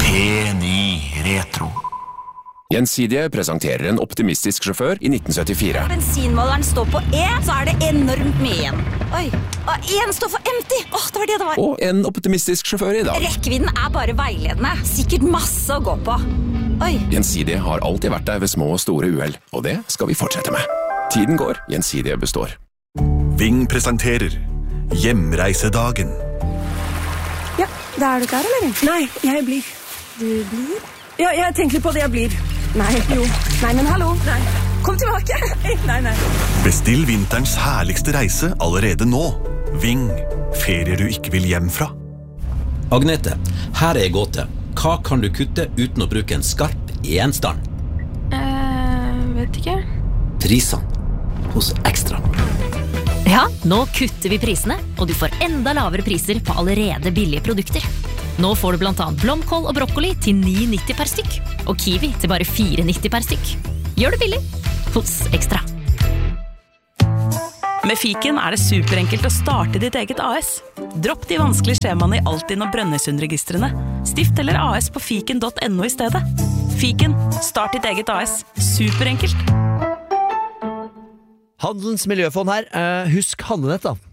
P9 Retro. Gjensidige presenterer en optimistisk sjåfør i 1974. Bensinmåleren står på E, så det enormt mye igjen. Oi, en står for empty. Det var det var. Og en optimistisk sjåfør i dag. Rekkevidden bare veiledende. Sikkert masse å gå på. Oi. Gjensidige har alltid vært der ved små og store uheld, og det skal vi fortsette med. Tiden går, Gjensidige består. Ving presenterer Hjemreisedagen. Ja, da du klar, eller? Nei, jeg blir. Du blir? Ja, jeg tenker litt på det, jeg blir. Nei, jo. Nei, men hallo. Nei. Kom tilbake. Nei. Bestill vinterens herligste reise allerede nå. Ving, ferier du ikke vil hjem fra. Agnete, her gåte. Hva kan du kutte uten å bruke en skarp gjenstand? Vet ikke. Prisene hos Ekstra. Ja, nå kutter vi prisene, og du får enda lavere priser på allerede billige produkter. Nå får du blant annet blomkål og brokkoli til 9,90 per stykk, og kiwi til bare 4,90 per stykk. Gjør det billig hos Ekstra. Med Fiken det superenkelt å starte ditt eget AS. Dropp de vanskelige skjemaene i Altinn og Brønnøysundregistrene. Stift eller AS på fiken.no i stedet. Fiken, start ditt eget AS. Superenkelt. Handelens miljøfond her. Husk handlenett da.